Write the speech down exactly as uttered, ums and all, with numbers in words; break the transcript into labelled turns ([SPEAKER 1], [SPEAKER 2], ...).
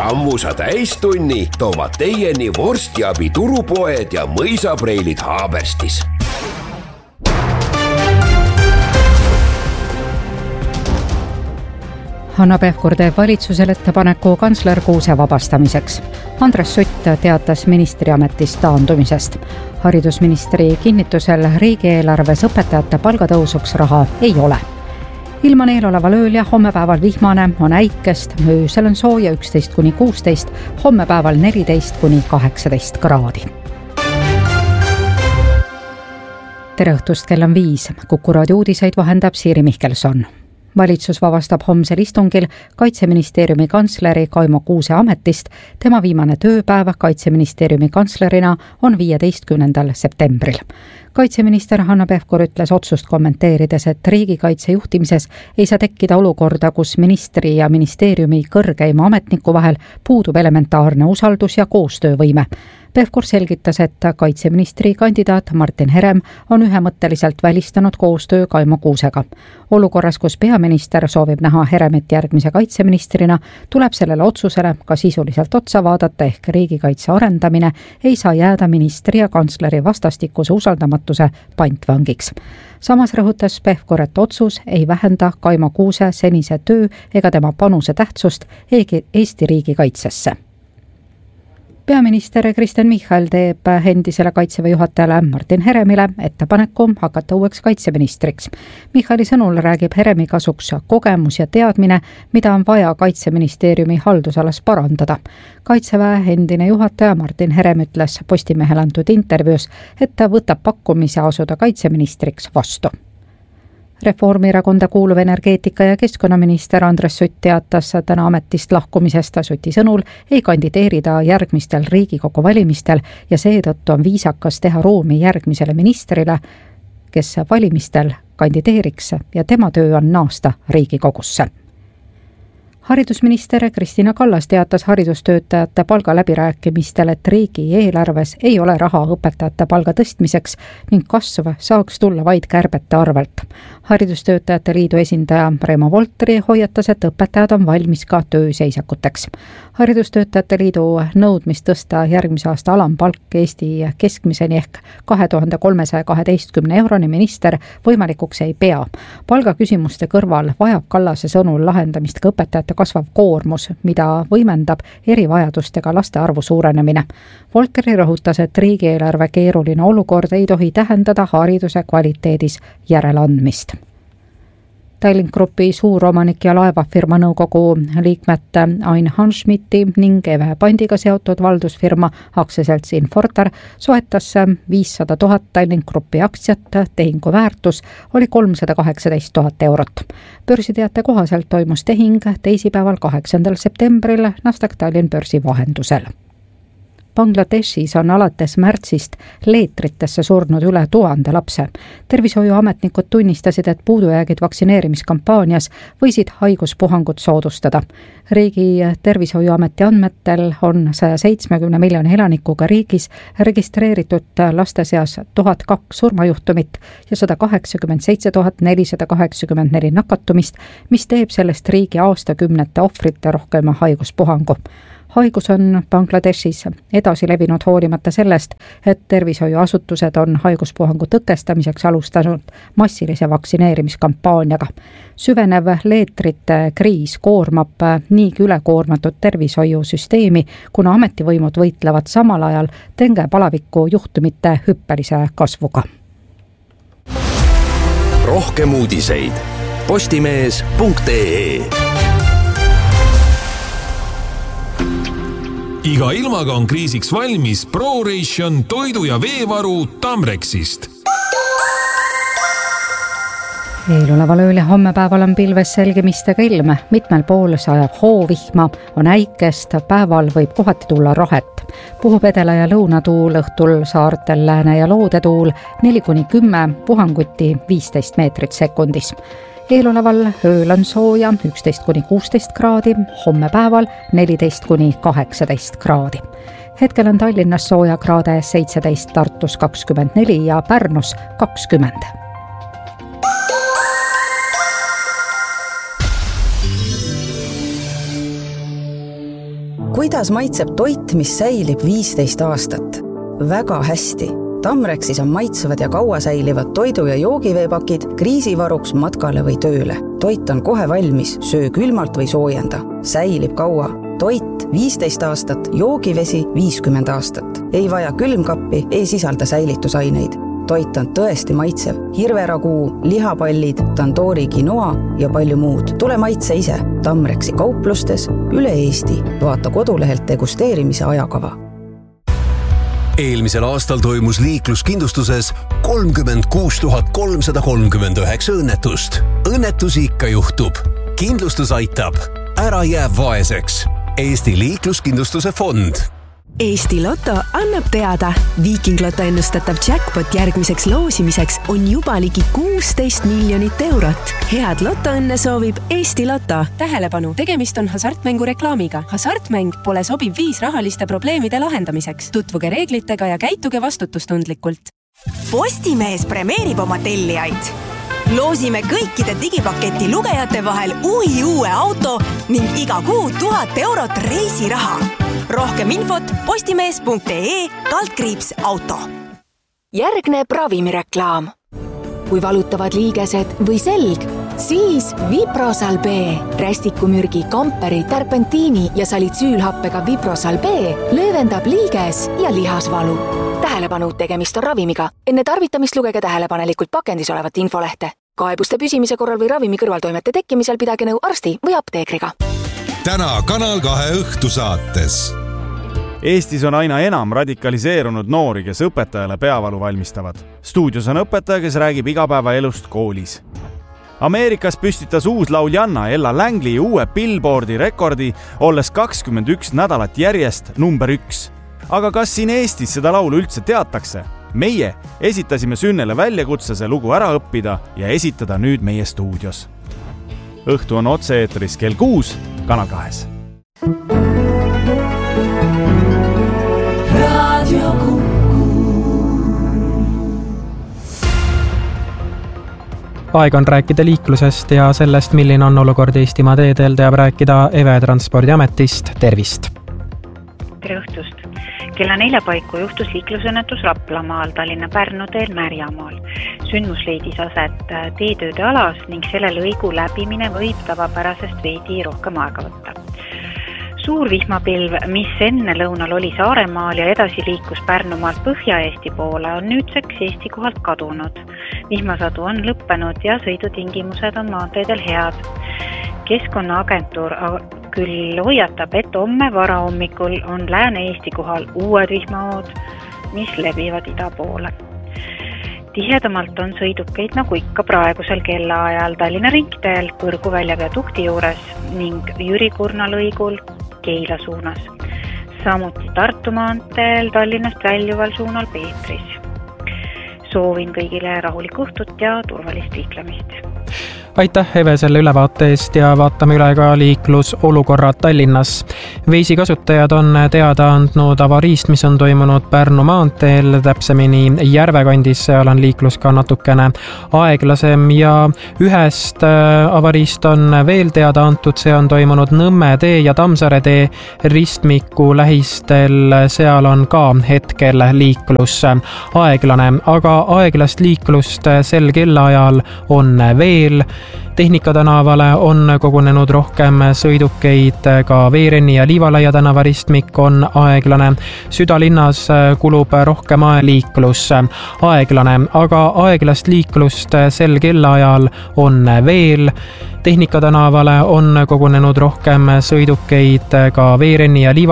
[SPEAKER 1] Sammusa täistunni toovad teieni vorstiabi turupoed ja mõisapreilid Haaberstis.
[SPEAKER 2] Hanno Pevkur teeb valitsusele ettepaneku kantsler Kuuse vabastamiseks. Andres Sutt teatas ministriametist taandumisest. Haridusministri kinnitusel riigieelarves õpetajate palgatõusuks raha ei ole. Ilman eeloleval ööl ja hommepäeval vihmane on äikest, öösel on sooja üksteist kuni kuusteist, hommepäeval neliteist kuni kaheksateist kraadi. Tere õhtust, kell on viis. Kuku raadio uudiseid vahendab Siiri Mihkelson. Valitsus vabastab homsel istungil Kaitseministeeriumi kantsleri Kaimo Kuuse ametist. Tema viimane tööpäev Kaitseministeeriumi kantslerina on viieteistkümnendal septembril. Kaitseminister Hanno Pevkur ütles otsust kommenteerides, et riigikaitse juhtimises ei saa tekkida olukorda, kus ministri ja ministeeriumi kõrgeima ametniku vahel puudub elementaarne usaldus ja koostöövõime. Pevkur selgitas, et kaitseministri kandidaat Martin Herem on ühemõtteliselt välistanud koostöö Kaimo Kuusega. Olukorras, kus peaminister soovib näha Heremit järgmise kaitseministrina, tuleb sellele otsusele ka sisuliselt otsa vaadata, ehk riigikaitse arendamine ei saa jääda ministri ja kantsleri vastastikuse usaldamatuse pantvangiks. Samas rõhutas Pevkur, et otsus ei vähenda Kaimo Kuuse senise töö ega tema panuse tähtsust Eesti riigikaitsesse. Peaminister Kristen Michal teeb endisele kaitseväe juhatajale Martin Heremile ettepaneku hakata uueks kaitseministriks. Michali sõnul räägib Heremi kasuks kogemus ja teadmine, mida on vaja Kaitseministeeriumi haldusalas parandada. Kaitseväe endine juhataja Martin Herem ütles Postimehele antud intervjuus, et ta võtab pakkumise asuda kaitseministriks vastu. Reformierakonda kuuluv energeetika- ja keskkonnaminister Andres Sutt teatas täna ametist lahkumisest. Suti sõnul ei kandideerida järgmistel Riigikogu valimistel ja seetõttu on viisakas teha ruumi järgmisele ministrile, kes valimistel kandideeriks, ja tema töö on naasta Riigikogusse. Haridusminister Kristina Kallas teatas haridustöötajate palgaläbirääkimistel, et riigi eelarves ei ole raha õpetajate palga tõstmiseks ning kasv saaks tulla vaid kärbete arvelt. Haridustöötajate liidu esindaja Reemo Voltri hoiatas, et õpetajad on valmis ka tööseisakuteks. Haridustöötajate liidu nõudmist tõsta järgmise aasta alampalk Eesti keskmiseni ehk kahe tuhande kolmesaja kaheteistkümne euroni minister võimalikuks ei pea. Palgaküsimuste kõrval vajab Kallase sõnul lahendamist ka õpetajate kasvav koormus, mida võimendab erivajadustega laste arvu suurenemine. Volkeri rõhutas, et riigieelarve keeruline olukord ei tohi tähendada hariduse kvaliteedis järeleandmist. Tallink Grupi suuromanik ja laevafirma nõukogu liikmete Ain Hanschmidti ning Eve Pandiga seotud valdusfirma aktsiaselts Infortar soetas viissada tuhat Tallink Grupi aktsiat, tehingu väärtus oli kolmsada kaheksateist tuhat eurot. Börsiteate kohaselt toimus tehing teisipäeval kaheksandal septembril Nasdaq Tallinn börsi vahendusel. Bangladeshis on alates märtsist leetritesse surnud üle tuhande lapse. Tervishoiuametnikud tunnistasid, et puudujäägid vaktsineerimiskampaanias võisid haiguspuhangut soodustada. Riigi tervishoiuameti andmetel on saja seitsmekümne miljoni elanikuga riigis registreeritud laste seas tuhat kaks surmajuhtumit ja sada kaheksakümmend seitse tuhat nelisada kaheksakümmend neli nakatumist, mis teeb sellest riigi aastakümnete ohvrite rohkema haiguspuhangu. Haigus on Bangladeshis edasi levinud hoolimata sellest, et tervishoiuasutused on haiguspuhangu tõkestamiseks alustanud massilise vaktsineerimiskampaaniaga. Süvenev leetrite kriis koormab niigi ülekoormatud tervishoiusüsteemi, kuna ametivõimud võitlevad samal ajal denge palaviku juhtumite hüppelise kasvuga.
[SPEAKER 1] Rohkem uudiseid postimees punkt ee.
[SPEAKER 3] Iga ilmaga on kriisiks valmis ProRation toidu- ja veevaru Tamrexist.
[SPEAKER 2] Eeloleval ööl ja hommepäeval on pilves selgemistega ilm, mitmel pool sajab hoovihma, on äikest, päeval võib kohati tulla rahet. Puhub edela- ja lõunatuul, õhtul saartel lääne- ja loodetuul neli kuni kümme, puhanguti viisteist meetrit sekundis. Eeloleval ööl on sooja üksteist kuni kuusteist kraadi, hommepäeval neliteist kuni kaheksateist kraadi. Hetkel on Tallinnas sooja kraade seitseteist, Tartus kakskümmend neli ja Pärnus kakskümmend.
[SPEAKER 4] kuidas maitseb toit, mis säilib viisteist aastat? Väga hästi. Tamrexis on maitsevad ja kaua säilivad toidu- ja joogiveepakid kriisivaruks matkale või tööle. Toit on kohe valmis, söö külmalt või soojenda. Säilib kaua. Toit viisteist aastat, joogivesi viiskümmend aastat. Ei vaja külmkappi, ei sisalda säilitusaineid. Toit on tõesti maitsev. Hirveraguu, lihapallid, tandoori quinoa ja palju muud. Tule maitse ise. Tamrexi kauplustes üle Eesti. Vaata kodulehelt degusteerimise ajakava.
[SPEAKER 5] Eelmisel aastal toimus liikluskindlustuses kolmkümmend kuus tuhat kolmsada kolmkümmend üheksa õnnetust. Õnnetusi ikka juhtub. Kindlustus aitab. Ära jää vaeseks. Eesti liikluskindlustuse fond.
[SPEAKER 6] Eesti Lotto annab teada. Viiking Lotto ennustatav jackpot järgmiseks loosimiseks on juba ligi kuusteist miljonit eurot. Head Lottoõnne soovib Eesti Lotto. Tähelepanu, tegemist on hasartmängu reklaamiga. Hasartmäng pole sobiv viis rahaliste probleemide lahendamiseks. Tutvuge reeglitega ja käituge vastutustundlikult.
[SPEAKER 7] Postimees premeerib oma tellijaid. Loosime kõikide digipaketi lugejate vahel uhi uue auto ning iga kuu tuhat eurot reisiraha. Rohkem infot postimees punkt ee kaldkriips auto.
[SPEAKER 6] Järgneb ravimireklaam. Kui valutavad liigesed või selg, siis Viprosal B. Rästikumürgi, kamperi, terpentiini ja salitsüülhappega Viprosal B löövendab liiges ja lihasvalu. Tähelepanu, tegemist on ravimiga. Enne tarvitamist lugege tähelepanelikult pakendis olevat infolehte. Kaebuste püsimise korral või ravimi kõrvaltoimete tekkimisel pidage nõu arsti või apteekriga.
[SPEAKER 8] Täna Kanal kahe õhtusaates.
[SPEAKER 9] Eestis on aina enam radikaliseerunud noori, kes õpetajale peavalu valmistavad. Stuudios on õpetaja, kes räägib igapäevaelust koolis. Ameerikas püstitas uus lauljanna Ella Langley uue Billboardi rekordi, olles kakskümmend üks nädalat järjest number üks. Aga kas siin Eestis seda laulu üldse teatakse? Meie esitasime Sünnele väljakutse see lugu ära õppida ja esitada nüüd meie stuudios. Õhtu on otse-eetris kell kuus Kanal kahes.
[SPEAKER 10] Aeg on rääkida liiklusest ja sellest, milline on olukord Eestimaa teedel, teab rääkida Eve Transpordiametist. Tervist!
[SPEAKER 11] Tere õhtust! Kella nelja paiku juhtus liiklusõnnetus Raplamaal, Tallinna-Pärnu teel Märjamaal. Sündmus leidis aset teetööde alas ning selle lõigu läbimine võib tavapärasest veidi rohkem aega võtta. Suur vihmapilv, mis enne lõunal oli Saaremaal ja edasi liikus Pärnumaalt Põhja-Eesti poole, on nüüdseks Eesti kohalt kadunud. Vihmasadu on lõppenud ja sõidutingimused on maanteedel head. Keskkonnaagentuur küll hoiatab, et homme varahommikul on Lääne-Eesti kohal uued vihmahood, mis levivad ida poole. Tihedamalt on sõidukeid nagu ikka praegusel kellaajal Tallinna ringteel Põrgu väljapeatukti juures ning Jüri Kurna lõigul Keila suunas. Samuti Tartu maanteel Tallinnast väljuval suunal Peetris. Soovin kõigile rahulikku õhtut ja turvalist liiklemist.
[SPEAKER 10] Aitäh Eve selle ülevaate eest ja vaatame üle ka liiklusolukorrad Tallinnas. Veisi kasutajad on teada andnud avariist, mis on toimunud Pärnu maanteel, täpsemini Järvekandis, seal on liiklus ka natukene aeglasem ja ühest avariist on veel teada antud, see on toimunud Nõmme tee ja Tammsaare tee ristmiku lähistel, seal on ka hetkel liiklus aeglane, aga aeglast liiklust sel kellaajal on veel. Tehnika tänavale on kogunenud rohkem sõidukeid, ka Veerenni ja Liivalaia tänava ristmik on aeglane. Südalinnas kulub rohkem liiklus aeglane, aga aeglast liiklust sel kellaajal on veel. Tehnika tänavale on kogunenud rohkem sõidukeid, ka Veerenni ja Liivalaia